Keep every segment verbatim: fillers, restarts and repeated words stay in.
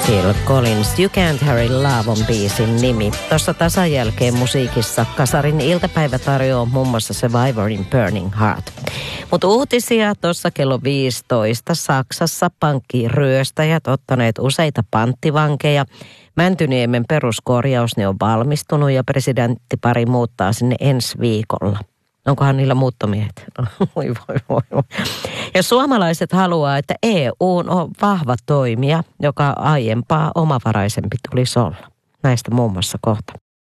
Phil Collins, You Can't Hurry Love on biisin nimi. Tuossa tasan jälkeen musiikissa Kasarin iltapäivä tarjoaa muun muassa Survivorin Burning Heart. Mutta uutisia tuossa kello viisitoista. Saksassa pankkiryöstäjät ottaneet useita panttivankeja. Mäntyniemen peruskorjaus ne on valmistunut ja presidenttipari muuttaa sinne ensi viikolla. Onkohan niillä muuttomiehet? Voi, voi, voi, voi. Ja suomalaiset haluaa, että E U on vahva toimija, joka aiempaa omavaraisempi tulisi olla. Näistä muun muassa kohta.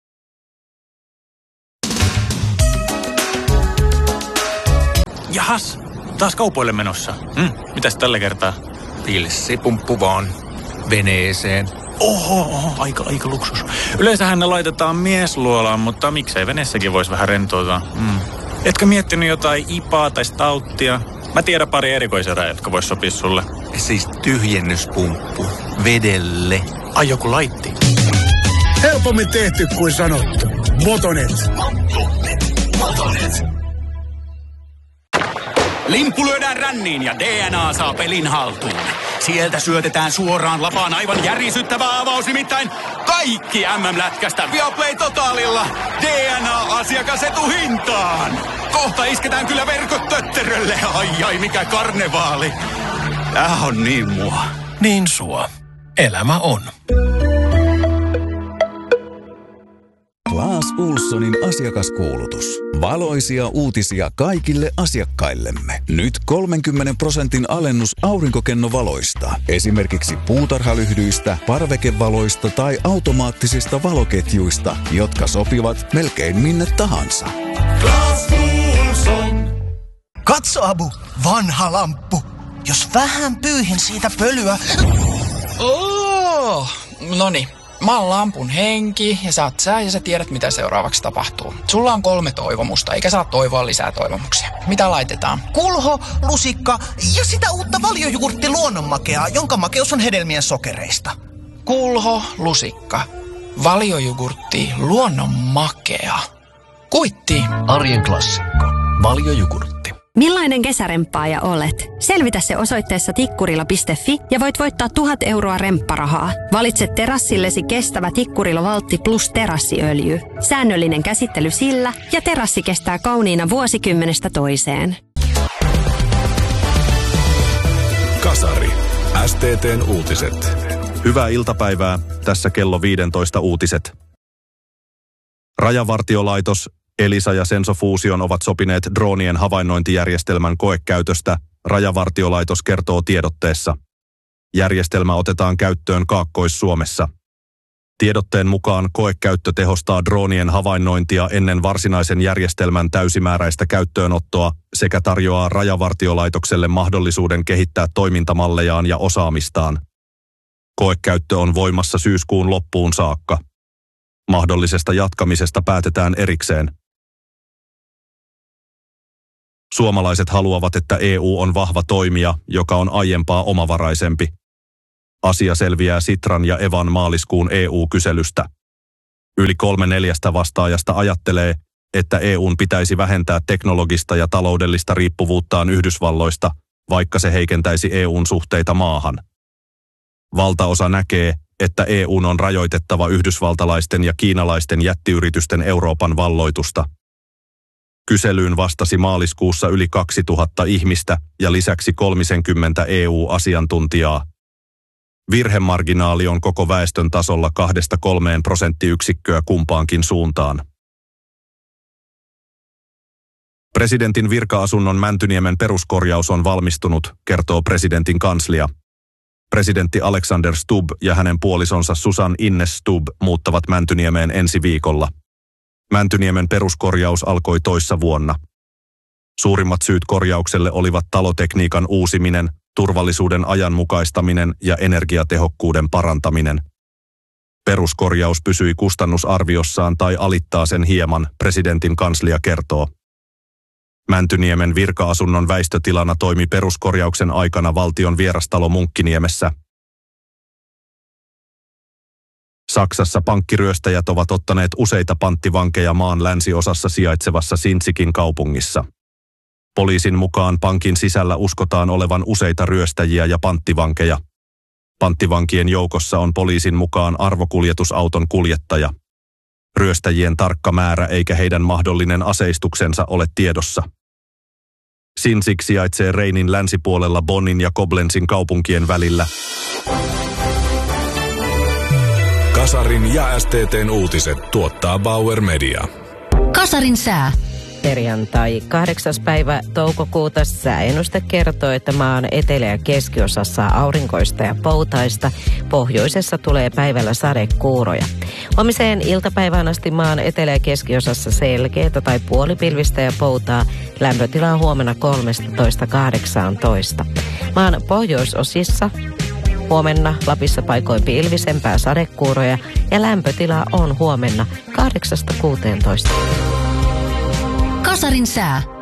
Jahas, taas kaupoille menossa. Hmm, mitäs tällä kertaa? Pilssipumppu vaan veneeseen. Oho, oho, aika, aika luksus. Yleensähän ne laitetaan miesluolaan, mutta miksei veneessäkin voisi vähän rentoutua. Hmm. Etkö miettinyt jotain ipaa tai stouttia? Mä tiedän pari erikoiserää, jotka vois sopia sulle. Siis tyhjennyspumppu vedelle. Ai joku laitti. Helpommin tehty kuin sanottu. Motonet. Motonet. Motonet. Limppu lyödään ränniin ja D N A saa pelin haltuun. Sieltä syötetään suoraan lapaan aivan järisyttävä avaus, nimittäin kaikki M M-lätkästä Viaplay Totalilla D N A-asiakasetuhintaan. Kohta isketään kyllä verkot tötterölle. Ai ai, mikä karnevaali. Tää on niin mua. Niin sua. Elämä on. Claes Ohlsonin asiakaskuulutus. Valoisia uutisia kaikille asiakkaillemme. Nyt kolmenkymmenen prosentin alennus aurinkokennovaloista. Esimerkiksi puutarhalyhdyistä, parvekevaloista tai automaattisista valoketjuista, jotka sopivat melkein minne tahansa. Claes Ohlson. Katso, Abu, vanha lamppu. Jos vähän pyyhin siitä pölyä. Oh, noni. Mä oon lampun henki ja sä oot sä ja sä tiedät mitä seuraavaksi tapahtuu. Sulla on kolme toivomusta, eikä saa toivoa lisää toivomuksia. Mitä laitetaan? Kulho, lusikka ja sitä uutta valjojugurtti luonnonmakeaa, jonka makeus on hedelmien sokereista. Kulho, lusikka, valjojugurtti, luonnonmakea. Kuitti. Arjen klassikko. Valjojugurtti. Millainen kesäremppaaja olet? Selvitä se osoitteessa tikkurila piste fi ja voit voittaa tuhat euroa rempparahaa. Valitse terassillesi kestävä Tikkurila Valtti plus terassiöljy. Säännöllinen käsittely sillä ja terassi kestää kauniina vuosikymmenestä toiseen. Kasari. S T T:n uutiset. Hyvää iltapäivää. Tässä kello viisitoista uutiset. Rajavartiolaitos, Elisa ja Senso Fusion ovat sopineet droonien havainnointijärjestelmän koekäytöstä, Rajavartiolaitos kertoo tiedotteessa. Järjestelmä otetaan käyttöön Kaakkois-Suomessa. Tiedotteen mukaan koekäyttö tehostaa droonien havainnointia ennen varsinaisen järjestelmän täysimääräistä käyttöönottoa sekä tarjoaa Rajavartiolaitokselle mahdollisuuden kehittää toimintamallejaan ja osaamistaan. Koekäyttö on voimassa syyskuun loppuun saakka. Mahdollisesta jatkamisesta päätetään erikseen. Suomalaiset haluavat, että E U on vahva toimija, joka on aiempaa omavaraisempi. Asia selviää Sitran ja Evan maaliskuun E U-kyselystä. Yli kolme neljästä vastaajasta ajattelee, että E U:n pitäisi vähentää teknologista ja taloudellista riippuvuuttaan Yhdysvalloista, vaikka se heikentäisi E U:n suhteita maahan. Valtaosa näkee, että E U:n on rajoitettava yhdysvaltalaisten ja kiinalaisten jättiyritysten Euroopan valloitusta. Kyselyyn vastasi maaliskuussa yli kaksituhatta ihmistä ja lisäksi kolmekymmentä E U-asiantuntijaa. Virhemarginaali on koko väestön tasolla kahdesta kolmeen prosenttiyksikköä kumpaankin suuntaan. Presidentin virka-asunnon Mäntyniemen peruskorjaus on valmistunut, kertoo presidentin kanslia. Presidentti Alexander Stubb ja hänen puolisonsa Susan Ines Stubb muuttavat Mäntyniemeen ensi viikolla. Mäntyniemen peruskorjaus alkoi toissa vuonna. Suurimmat syyt korjaukselle olivat talotekniikan uusiminen, turvallisuuden ajanmukaistaminen ja energiatehokkuuden parantaminen. Peruskorjaus pysyi kustannusarviossaan tai alittaa sen hieman, presidentin kanslia kertoo. Mäntyniemen virka-asunnon väistötilana toimi peruskorjauksen aikana valtion vierastalo Munkkiniemessä. Saksassa pankkiryöstäjät ovat ottaneet useita panttivankeja maan länsiosassa sijaitsevassa Sinzikin kaupungissa. Poliisin mukaan pankin sisällä uskotaan olevan useita ryöstäjiä ja panttivankeja. Panttivankien joukossa on poliisin mukaan arvokuljetusauton kuljettaja. Ryöstäjien tarkka määrä eikä heidän mahdollinen aseistuksensa ole tiedossa. Sinzig sijaitsee Reinin länsipuolella Bonnin ja Koblenzin kaupunkien välillä. Kasarin ja S T T:n uutiset tuottaa Bauer Media. Kasarin sää. Perjantai kahdeksas päivä toukokuuta sääennuste kertoo, että maan etelä- ja keskiosassa aurinkoista ja poutaista. Pohjoisessa tulee päivällä sadekuuroja. Huomiseen iltapäivään asti maan etelä- ja keskiosassa selkeätä tai puolipilvistä ja poutaa. Lämpötila on huomenna kolmetoista kahdeksantoista. Maan pohjoisosissa huomenna Lapissa paikoin pilvisempää sadekuuroja ja lämpötila on huomenna kahdeksasta kuuteentoista. Kasarin sää.